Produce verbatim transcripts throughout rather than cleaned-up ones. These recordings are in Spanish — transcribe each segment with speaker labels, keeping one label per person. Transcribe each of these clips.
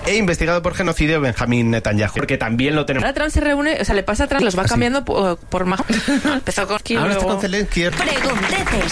Speaker 1: e investigado por genocidio Benjamín Netanyahu, porque también lo tenemos.
Speaker 2: Ahora Trump se reúne, o sea, le pasa atrás, los va
Speaker 1: ¿Ah,
Speaker 2: cambiando
Speaker 1: sí?
Speaker 2: por, por más. Empezó con Kiev,
Speaker 1: Ahora está
Speaker 2: luego...
Speaker 1: con Zelensky.
Speaker 3: Pregunteces.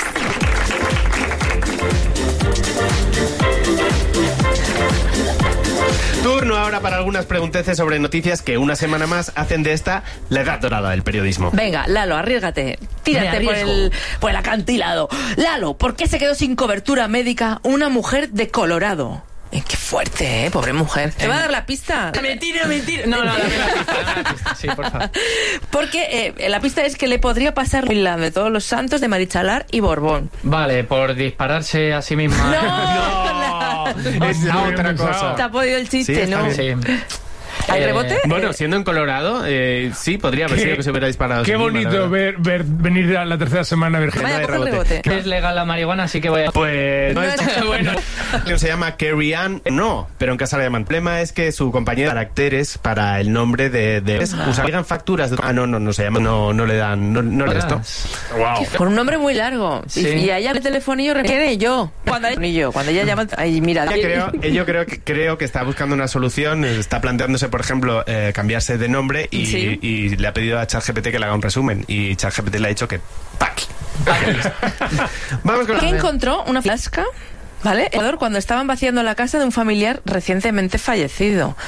Speaker 1: Turno ahora para algunas pregunteces sobre noticias que una semana más hacen de esta la edad dorada del periodismo.
Speaker 2: Venga, Lalo, arriesgate. Tírate por el, por el acantilado. Lalo, ¿por qué se quedó sin cobertura médica una mujer de Colorado? Eh, qué fuerte, ¿eh? Pobre mujer. ¿Te va a dar la pista?
Speaker 4: Mentira, mentira. No, no, dame la pista, dame la pista. Sí, por favor.
Speaker 2: Porque eh, la pista es que le podría pasar la de Todos los Santos, de Marichalar y Borbón.
Speaker 4: Vale, por dispararse a sí misma.
Speaker 2: No,
Speaker 1: no, es la otra cosa.
Speaker 2: Te ha podido el chiste,
Speaker 1: Sí,
Speaker 2: ¿no?
Speaker 4: Sí.
Speaker 2: ¿Hay
Speaker 4: Eh,
Speaker 2: rebote?
Speaker 1: Bueno, siendo en Colorado, eh, sí, podría haber sido que se hubiera disparado.
Speaker 5: Qué
Speaker 1: sí misma, la
Speaker 5: bonito
Speaker 1: verdad.
Speaker 5: ver, ver venir a la tercera semana virgen.
Speaker 2: Vaya,
Speaker 1: no hay
Speaker 2: coge el
Speaker 1: rebote.
Speaker 2: rebote.
Speaker 4: Es legal la marihuana, así que voy a...
Speaker 1: Pues no
Speaker 2: No
Speaker 1: es
Speaker 2: es-
Speaker 1: bueno. Se llama Carrie Ann. No, pero en casa la llaman. El problema es que su compañera caracteres para el nombre de, de usan facturas. De, ah, no, no, no se llama. No, no le dan. No, no le da esto. Wow.
Speaker 2: Con un nombre muy largo.
Speaker 4: Sí.
Speaker 2: Y, y a ella el telefonillo requiere yo. Cuando ella, yo. Cuando ella llama, ay, mira.
Speaker 1: Ella creo, yo creo, que- creo que está buscando una solución. Está planteándose, por ejemplo, eh, cambiarse de nombre y,
Speaker 2: Sí.
Speaker 1: y le ha pedido a ChatGPT que le haga un resumen. Y ChatGPT le ha dicho que. ¡Pac! Vamos con
Speaker 2: ¿Qué
Speaker 1: la.
Speaker 2: encontró? Una flasca, ¿vale? En Ecuador, cuando estaban vaciando la casa de un familiar recientemente fallecido.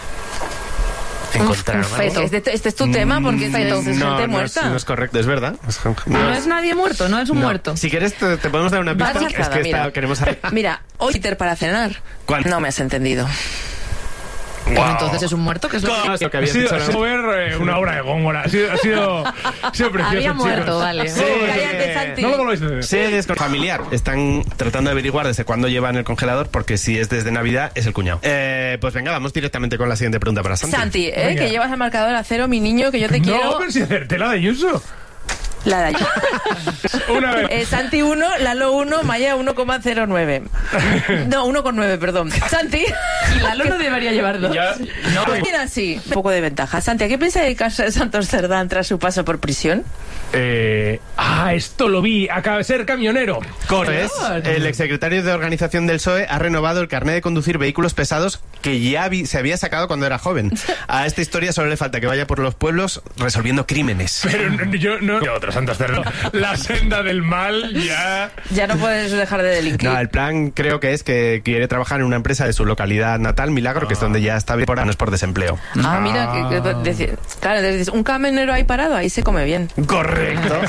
Speaker 1: Encontraron
Speaker 2: Un feto.
Speaker 1: algo.
Speaker 2: Este, este es tu tema porque es entonces
Speaker 1: no,
Speaker 2: gente
Speaker 1: no
Speaker 2: muerta.
Speaker 1: Es, no es correcto, es verdad. Es-
Speaker 6: No es nadie muerto, no es un
Speaker 1: no.
Speaker 6: muerto.
Speaker 1: Si quieres, te, te podemos dar una pista.
Speaker 2: Vas
Speaker 1: Es que
Speaker 2: lanzada,
Speaker 1: esta-
Speaker 2: mira.
Speaker 1: queremos saber.
Speaker 2: Mira, hoy Peter para cenar.
Speaker 1: ¿Cuál?
Speaker 2: No me has entendido.
Speaker 6: Pues entonces es un muerto, que es lo que...
Speaker 1: ¿Cómo es lo que
Speaker 5: Ha
Speaker 1: habías
Speaker 5: sido,
Speaker 1: dicho
Speaker 5: ha sido
Speaker 1: ahora?
Speaker 5: ver eh, una obra de Góngora. Ha sido, ha sido, ha sido precioso.
Speaker 6: Había
Speaker 5: chicos.
Speaker 6: muerto, vale.
Speaker 1: Sí.
Speaker 2: Cállate, Santi.
Speaker 5: No lo volváis a hacer.
Speaker 1: Se es con familiar. Están tratando de averiguar desde cuándo llevan el congelador, porque si es desde Navidad, es el cuñado. Eh, pues venga, vamos directamente con la siguiente pregunta para Santi.
Speaker 2: Santi, ¿eh?
Speaker 5: Venga.
Speaker 2: Que llevas el marcador a cero, mi niño, que yo te
Speaker 5: No,
Speaker 2: quiero.
Speaker 5: pero si acerté la de Yuso.
Speaker 2: La de allá.
Speaker 5: Una vez.
Speaker 2: Eh, Santi uno, Lalo uno, Maya uno coma cero nueve. No, uno coma nueve, perdón. Santi.
Speaker 6: Y Lalo no debería llevar dos.
Speaker 4: Yo, no,
Speaker 2: Tiene así, un poco de ventaja. Santi, ¿a qué piensa del caso de Santos Cerdán tras su paso por prisión?
Speaker 5: Eh, ah, esto lo vi. Acaba de ser camionero.
Speaker 1: Corres, el exsecretario de organización del P S O E ha renovado el carnet de conducir vehículos pesados que ya vi- se había sacado cuando era joven. A esta historia solo le falta que vaya por los pueblos resolviendo crímenes.
Speaker 5: Pero no- yo no. Otro Santos Cerdán. La senda del mal ya.
Speaker 2: Ya no puedes dejar de delinquir.
Speaker 1: No, el plan creo que es que quiere trabajar en una empresa de su localidad natal, Milagro, que es donde ya está bien, por ahora no es por desempleo.
Speaker 2: Ah, mira, que, que- deci- claro, dices, un camionero ahí parado, ahí se come bien.
Speaker 1: Correcto.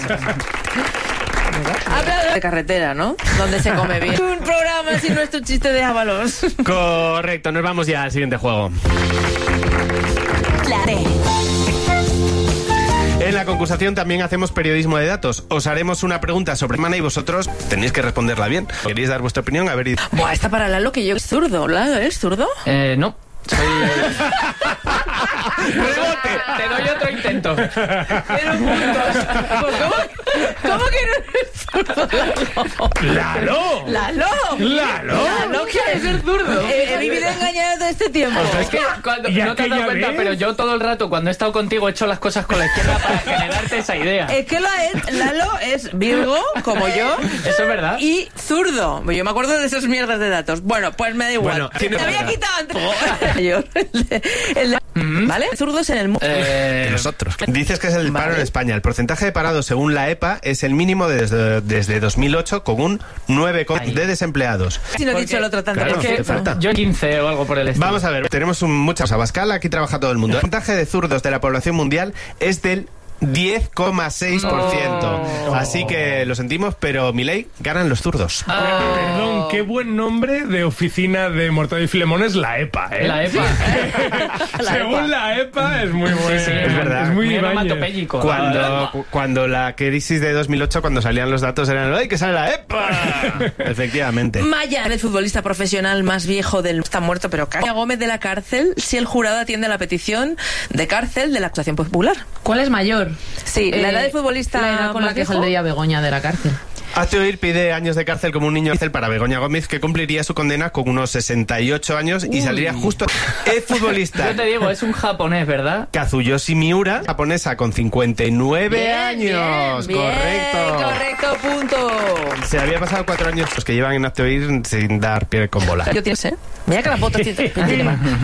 Speaker 2: Habla de carretera, ¿no? Donde se come bien. Un programa sin nuestro chiste de Ábalos.
Speaker 1: Correcto, nos vamos ya al siguiente juego.
Speaker 3: La D.
Speaker 1: En la concursación también hacemos periodismo de datos. Os haremos una pregunta sobre semana y vosotros tenéis que responderla bien. ¿Queréis dar vuestra opinión? A ver, y-
Speaker 2: Buah, está para Lalo que yo es zurdo. ¿Lalo es zurdo?
Speaker 4: eh, no. Soy... Te doy otro intento.
Speaker 2: Pero puntos. ¿Cómo, ¿Cómo que no eres zurdo?
Speaker 5: ¡Lalo!
Speaker 2: ¡Lalo!
Speaker 5: ¡Lalo!
Speaker 2: ¿Lalo quiere ser zurdo? He, he vivido engañado todo este tiempo.
Speaker 4: Es que cuando,
Speaker 5: ¿Y
Speaker 4: no te has dado
Speaker 5: aquella
Speaker 4: cuenta,
Speaker 5: vez?
Speaker 4: pero yo todo el rato cuando he estado contigo he hecho las cosas con la izquierda para generarte esa idea.
Speaker 2: Es que la es- Lalo es Virgo, como yo,
Speaker 4: Eso es verdad.
Speaker 2: y zurdo. Yo me acuerdo de esas mierdas de datos. Bueno, pues me da igual.
Speaker 1: Bueno, tiene
Speaker 2: Te había
Speaker 1: verdad.
Speaker 2: quitado antes. Yo, el de- el de- ¿Vale? Zurdos en el mundo.
Speaker 4: Eh,
Speaker 1: de nosotros. Dices que es el paro
Speaker 2: Vale.
Speaker 1: en España. El porcentaje de parados según la E P A es el mínimo desde, desde dos mil ocho, con un nueve por ciento de desempleados.
Speaker 2: Si no he
Speaker 4: porque-
Speaker 2: dicho el otro tanto.
Speaker 1: claro,
Speaker 2: por
Speaker 4: es que
Speaker 1: ¿qué falta?
Speaker 4: yo quince o algo por el estilo.
Speaker 1: Vamos a ver, tenemos un, muchas. Abascal, aquí trabaja todo el mundo. El porcentaje de zurdos de la población mundial es del diez coma seis por ciento.
Speaker 4: Oh.
Speaker 1: Así que lo sentimos, pero Milei, ganan los zurdos.
Speaker 5: Perdón, qué buen nombre de oficina de Mortadelo y Filemón es la E P A, ¿eh?
Speaker 4: La E P A.
Speaker 5: Según la E P A es muy bueno.
Speaker 4: Sí, sí,
Speaker 1: es verdad.
Speaker 5: Es muy
Speaker 4: Muy
Speaker 5: Ibáñez.
Speaker 4: onomatopéyico.
Speaker 1: Cuando, cu- cuando la crisis de dos mil ocho, cuando salían los datos, eran ¡ay, que sale la E P A! Efectivamente.
Speaker 2: Maya, el futbolista profesional más viejo del está muerto, pero Carlos Gómez de la cárcel, si el jurado atiende la petición de cárcel de la acusación popular.
Speaker 6: ¿Cuál es mayor?
Speaker 2: Sí, la
Speaker 6: Eh,
Speaker 2: edad de futbolista
Speaker 6: La edad con la
Speaker 2: más
Speaker 6: que
Speaker 2: viejo.
Speaker 6: saldría Begoña de la cárcel.
Speaker 1: Hazte oír pide años de cárcel como un niño cárcel para Begoña Gómez, que cumpliría su condena con unos sesenta y ocho años y saldría justo. Es futbolista.
Speaker 4: Yo te digo, es un japonés, ¿verdad?
Speaker 1: Kazuyoshi Miura, japonesa con cincuenta y nueve
Speaker 2: Bien,
Speaker 1: años.
Speaker 2: bien,
Speaker 1: Correcto.
Speaker 2: bien, correcto, punto.
Speaker 1: Se había pasado cuatro años los que llevan en Hazte oír sin dar pie con bola.
Speaker 2: Yo tienes, ¿eh? Mira que la foto tiene.